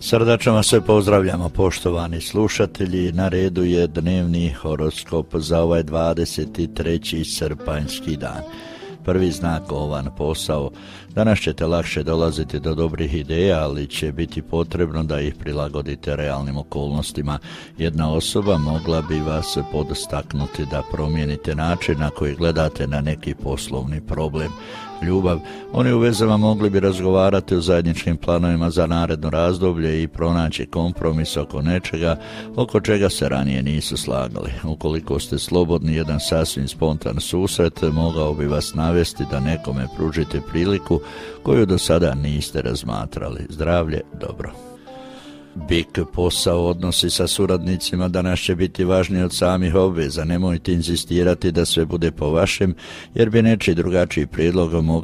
Srdačno vas sve pozdravljamo, poštovani slušatelji. Na redu je dnevni horoskop za ovaj 23. srpanjski dan. Prvi znak ovan posao. Danas ćete lakše dolaziti do dobrih ideja, ali će biti potrebno da ih prilagodite realnim okolnostima. Jedna osoba mogla bi vas podstaknuti da promijenite način na koji gledate na neki poslovni problem. Ljubav. Oni u vezama mogli bi razgovarati o zajedničkim planovima za naredno razdoblje i pronaći kompromis oko nečega oko čega se ranije nisu slagali. Ukoliko ste slobodni, jedan sasvim spontan susret mogao bi vas navesti da nekome pružite priliku koju do sada niste razmatrali. Zdravlje dobro. Bik, posao, odnosi sa suradnicima danas će biti važniji od samih obveza. Nemojte inzistirati da sve bude po vašem, jer bi nečiji drugačiji prijedlog mogao